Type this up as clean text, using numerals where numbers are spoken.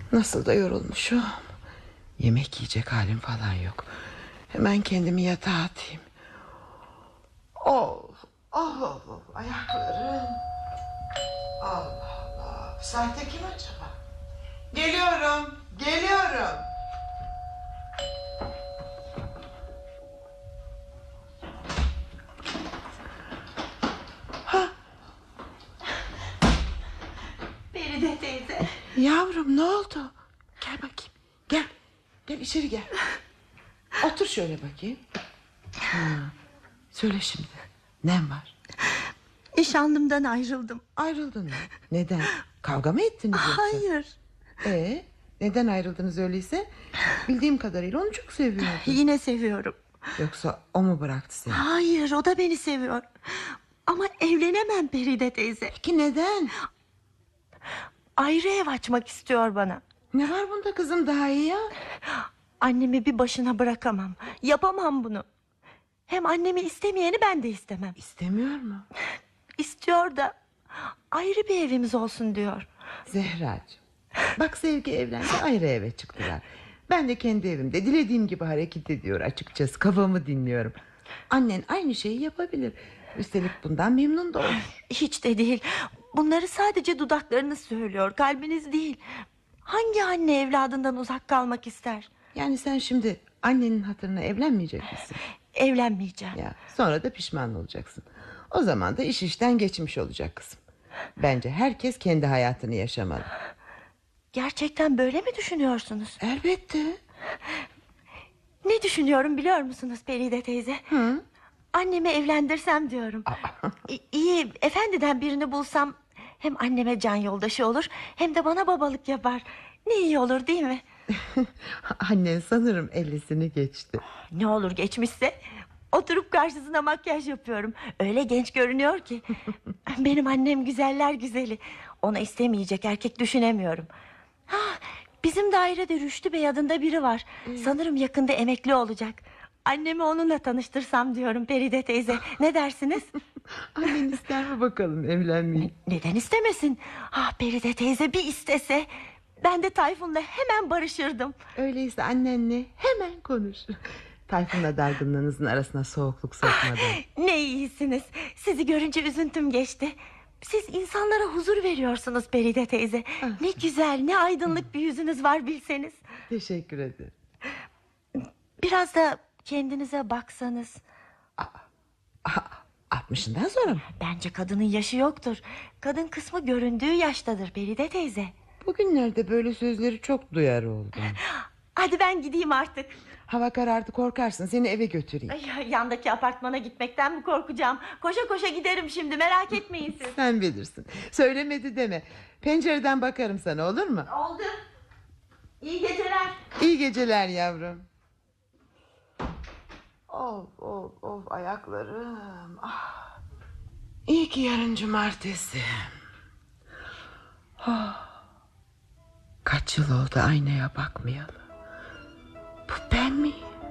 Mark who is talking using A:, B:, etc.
A: Nasıl da yorulmuşum. Yemek yiyecek halim falan yok. Hemen kendimi yatağa atayım. Of, ayaklarım. Allah Allah. Sahte kim acaba? Geliyorum.
B: Feride teyze.
A: Yavrum, ne oldu? Gel bakayım. Gel içeri gel. Otur şöyle bakayım. Söyle şimdi. Ne var?
B: Nişanlımdan ayrıldım.
A: Ayrıldın mı? Neden? Kavga mı ettiniz yoksa?
B: Hayır.
A: Neden ayrıldınız öyleyse? Bildiğim kadarıyla onu çok seviyordun.
B: Yine seviyorum.
A: Yoksa o mu bıraktı seni?
B: Hayır, o da beni seviyor. Ama evlenemem Feride teyze.
A: Peki neden?
B: Ayrı ev açmak istiyor bana.
A: Ne var bunda kızım, daha iyi ya?
B: Annemi bir başına bırakamam. Yapamam bunu. Hem annemi istemeyeni ben de istemem.
A: İstemiyor mu?
B: İstiyor da ayrı bir evimiz olsun diyor.
A: Zehracığım, bak Sevgi evlendi, ayrı eve çıktılar. Ben de kendi evimde dilediğim gibi hareket ediyor açıkçası. Kafamı dinliyorum. Annen aynı şeyi yapabilir. Üstelik bundan memnun da olur.
B: Hiç de değil. Bunları sadece dudaklarınız söylüyor, kalbiniz değil. Hangi anne evladından uzak kalmak ister?
A: Yani sen şimdi annenin hatırına evlenmeyecek misin?
B: Evlenmeyeceğim.
A: Ya, sonra da pişman olacaksın. O zaman da iş işten geçmiş olacak kızım. Bence herkes kendi hayatını yaşamalı.
B: Gerçekten böyle mi düşünüyorsunuz?
A: Elbette.
B: Ne düşünüyorum biliyor musunuz Feride teyze? Annemi evlendirsem diyorum. İyi, efendiden birini bulsam hem anneme can yoldaşı olur, hem de bana babalık yapar. Ne iyi olur değil mi?
A: Annen sanırım 50'sini geçti.
B: Ne olur geçmişse. Oturup karşısına makyaj yapıyorum. Öyle genç görünüyor ki. Benim annem güzeller güzeli. Onu istemeyecek erkek düşünemiyorum. Bizim dairede Rüştü Bey adında biri var. Sanırım yakında emekli olacak. Annemi onunla tanıştırsam diyorum Feride teyze. Ne dersiniz?
A: Annen ister mi bakalım evlenmeyi?
B: Neden istemesin? Feride teyze bir istese. Ben de Tayfun'la hemen barışırdım.
A: Öyleyse annenle hemen konuş. Tayfun'la dargınlığınızın arasına soğukluk sokmadan.
B: Ne iyisiniz. Sizi görünce üzüntüm geçti. Siz insanlara huzur veriyorsunuz Feride teyze. Ne güzel, ne aydınlık bir yüzünüz var bilseniz.
A: Teşekkür ederim.
B: Biraz da kendinize baksanız.
A: 60'ından sonra mı?
B: Bence kadının yaşı yoktur. Kadın kısmı göründüğü yaştadır Feride teyze.
A: Bugünlerde böyle sözleri çok duyar oldum.
B: Hadi ben gideyim artık.
A: Hava karardı, korkarsın, seni eve götüreyim.
B: Yandaki apartmana gitmekten mi korkacağım? Koşa koşa giderim şimdi, merak etmeyin siz.
A: Sen bilirsin. Söylemedi deme. Pencereden bakarım sana, olur mu?
B: Oldu. İyi geceler.
A: İyi geceler yavrum. Of ayaklarım. İyi ki yarın cumartesi. Kaç yıl oldu aynaya bakmayalı. Bu ben miyim?